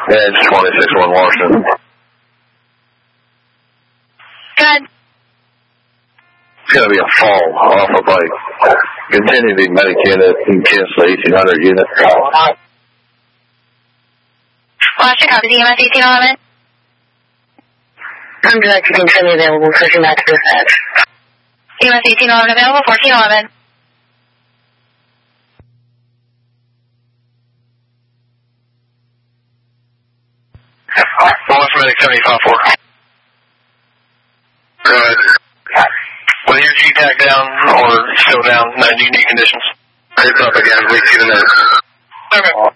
Edge 261 Washington. Good. It's going to be a fall off a bike. Continue the medic unit in cancel 1800 unit. Washington, copy the EMS 1811. I'm direct to continue available, switching back to dispatch. EMS 1811 available, 1411. Boston medic 754. Good. Whether your G-Tac down or still down, 90 unique conditions. Heads up again, we see the nurse. Okay.